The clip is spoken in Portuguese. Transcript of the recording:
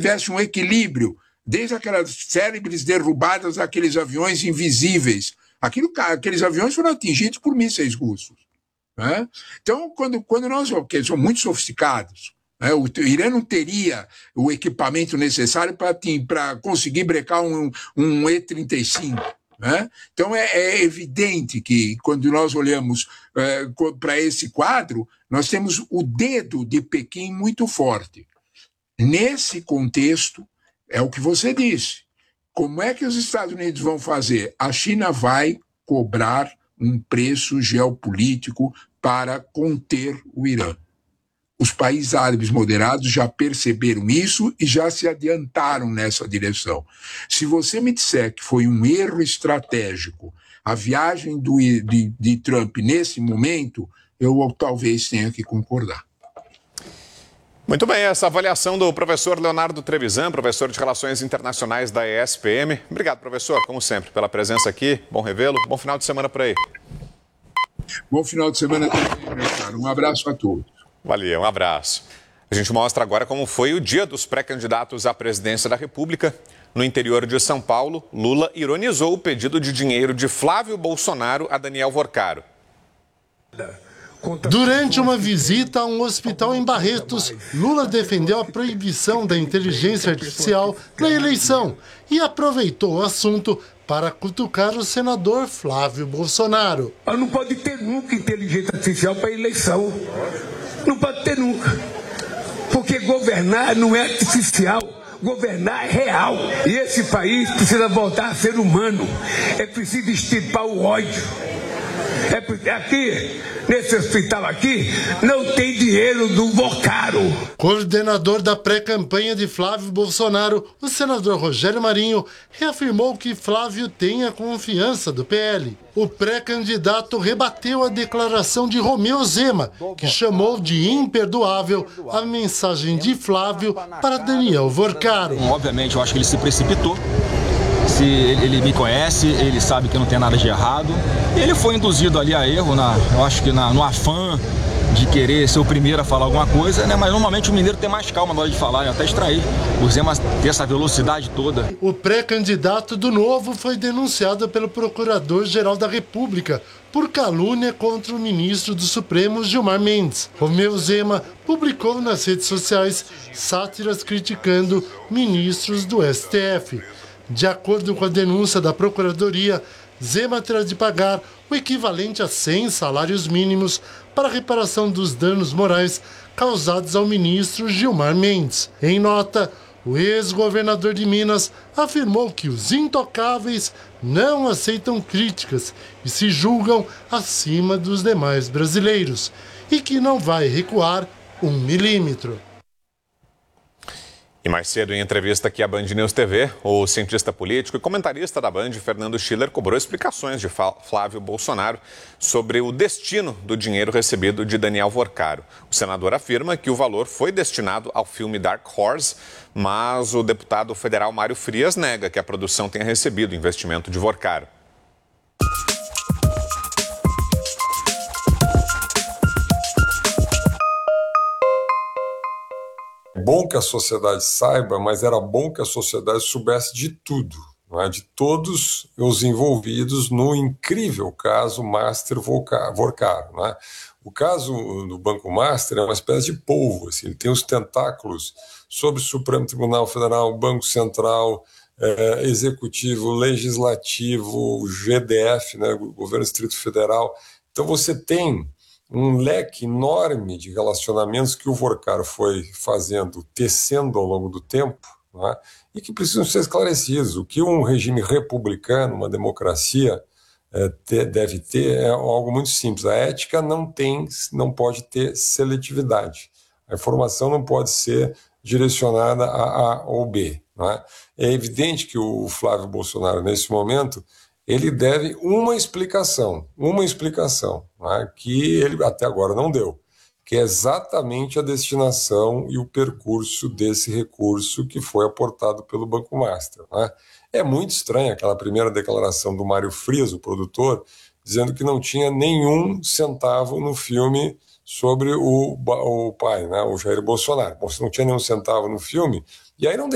tivesse um equilíbrio, desde aquelas célebres derrubadas daqueles aviões invisíveis. Aqueles aviões foram atingidos por mísseis russos. Né? Então, quando nós somos muito sofisticados, né? O Irã não teria o equipamento necessário para conseguir brecar um E-35. Né? Então, é evidente que, quando nós olhamos para esse quadro, nós temos o dedo de Pequim muito forte. Nesse contexto, é o que você disse. Como é que os Estados Unidos vão fazer? A China vai cobrar um preço geopolítico para conter o Irã. Os países árabes moderados já perceberam isso e já se adiantaram nessa direção. Se você me disser que foi um erro estratégico a viagem de Trump nesse momento, eu talvez tenha que concordar. Muito bem, essa avaliação do professor Leonardo Trevisan, professor de Relações Internacionais da ESPM. Obrigado, professor, como sempre, pela presença aqui. Bom revê-lo. Bom final de semana por aí. Bom final de semana também, meu caro. Um abraço a todos. Valeu, um abraço. A gente mostra agora como foi o dia dos pré-candidatos à presidência da República. No interior de São Paulo, Lula ironizou o pedido de dinheiro de Flávio Bolsonaro a Daniel Vorcaro. Durante uma visita a um hospital em Barretos, Lula defendeu a proibição da inteligência artificial na eleição e aproveitou o assunto para cutucar o senador Flávio Bolsonaro. Não pode ter nunca inteligência artificial para eleição. Não pode ter nunca. Porque governar não é artificial. Governar é real. E esse país precisa voltar a ser humano. É preciso extirpar o ódio. Aqui, nesse hospital aqui, não tem dinheiro do Vorcaro. Coordenador da pré-campanha de Flávio Bolsonaro, o senador Rogério Marinho reafirmou que Flávio tem a confiança do PL. O pré-candidato rebateu a declaração de Romeu Zema, que chamou de imperdoável a mensagem de Flávio para Daniel Vorcaro. Obviamente, eu acho que ele se precipitou. Se ele me conhece, ele sabe que não tem nada de errado. Ele foi induzido ali a erro, eu acho que no afã de querer ser o primeiro a falar alguma coisa, né? Mas normalmente o mineiro tem mais calma na hora de falar, até extrair. O Zema tem essa velocidade toda. O pré-candidato do Novo foi denunciado pelo Procurador-Geral da República por calúnia contra o ministro do Supremo, Gilmar Mendes. Romeu Zema publicou nas redes sociais sátiras criticando ministros do STF. De acordo com a denúncia da Procuradoria, Zema terá de pagar o equivalente a 100 salários mínimos para a reparação dos danos morais causados ao ministro Gilmar Mendes. Em nota, o ex-governador de Minas afirmou que os intocáveis não aceitam críticas e se julgam acima dos demais brasileiros e que não vai recuar 1 milímetro. E mais cedo, em entrevista aqui à Band News TV, o cientista político e comentarista da Band, Fernando Schiller, cobrou explicações de Flávio Bolsonaro sobre o destino do dinheiro recebido de Daniel Vorcaro. O senador afirma que o valor foi destinado ao filme Dark Horse, mas o deputado federal Mário Frias nega que a produção tenha recebido investimento de Vorcaro. Bom que a sociedade saiba, mas era bom que a sociedade soubesse de tudo, não é? De todos os envolvidos no incrível caso Master Vorcaro. Não é? O caso do Banco Master é uma espécie de polvo, assim, ele tem os tentáculos sobre o Supremo Tribunal Federal, Banco Central, Executivo, Legislativo, o GDF, né, o Governo do Distrito Federal. Então você tem um leque enorme de relacionamentos que o Vorcaro foi fazendo, tecendo ao longo do tempo, não é? E que precisam ser esclarecidos. O que um regime republicano, uma democracia, deve ter é algo muito simples. A ética não pode ter seletividade. A informação não pode ser direcionada a A ou B. Não é? É evidente que o Flávio Bolsonaro, nesse momento, ele deve uma explicação, né, que ele até agora não deu, que é exatamente a destinação e o percurso desse recurso que foi aportado pelo Banco Master. Né. É muito estranha aquela primeira declaração do Mário Frias, o produtor, dizendo que não tinha nenhum centavo no filme sobre o pai, né, o Jair Bolsonaro. Bom, se não tinha nenhum centavo no filme, e aí não